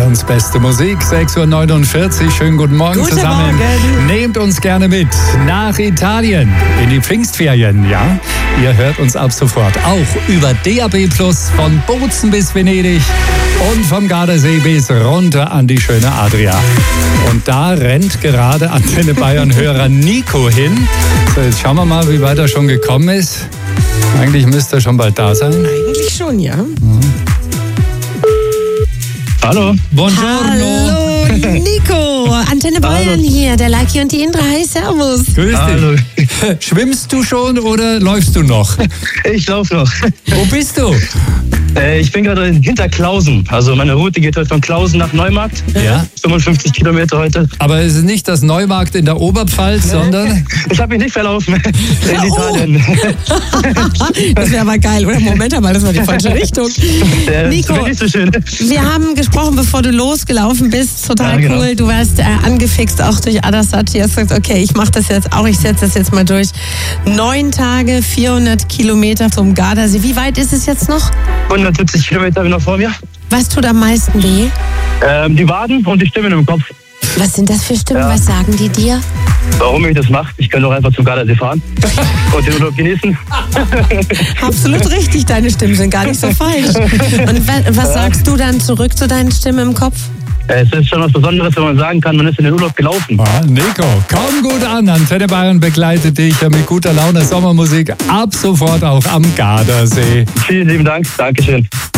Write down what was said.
uns beste Musik. 6.49 Uhr. Schönen guten Morgen zusammen. Morgen. Nehmt uns gerne mit nach Italien in die Pfingstferien. Ja, ihr hört uns ab sofort auch über DAB+ von Bozen bis Venedig und vom Gardasee bis runter an die schöne Adria. Und da rennt gerade Antenne Bayern-Hörer Nico hin. So, jetzt schauen wir mal, wie weit er schon gekommen ist. Eigentlich müsste er schon bald da sein. Eigentlich schon, ja. Hallo. Buongiorno. Hallo, Nico. Antenne Bayern hier, der Lucky und die Indra. Hi, servus. Grüß dich. Hallo. Schwimmst du schon oder läufst du noch? Ich laufe noch. Wo bist du? Ich bin gerade hinter Klausen. Also meine Route geht heute von Klausen nach Neumarkt. Ja. 55 Kilometer heute. Aber es ist nicht das Neumarkt in der Oberpfalz, sondern... Ich habe mich nicht verlaufen in Italien. Das wäre aber geil, oder? Moment mal, das war die falsche Richtung. Nico, Das nicht so schön. wir haben gesprochen, bevor du losgelaufen bist. Total Ja, genau. cool. Du warst angefixt auch durch Adassati. Du hast gesagt, okay, ich mache das jetzt auch. Ich setze das jetzt mal durch. 9 Tage, 400 Kilometer zum Gardasee. Wie weit ist es jetzt noch? 170 Kilometer habe ich noch vor mir. Was tut am meisten weh? Die Waden und die Stimmen im Kopf. Was sind das für Stimmen? Ja. Was sagen die dir? Warum ich das mache? Ich kann doch einfach zum Gardasee fahren und den Urlaub genießen. Absolut richtig, deine Stimmen sind gar nicht so falsch. Und was sagst du dann zurück zu deinen Stimmen im Kopf? Es ist schon was Besonderes, wenn man sagen kann, man ist in den Urlaub gelaufen. Ah, Nico, komm gut an. Antenne Bayern begleitet dich mit guter Laune Sommermusik ab sofort auch am Gardasee. Vielen lieben Dank. Dankeschön.